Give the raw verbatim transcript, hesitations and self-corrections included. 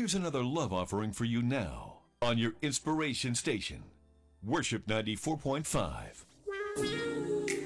Here's another love offering for you now on your inspiration station, Worship ninety-four point five.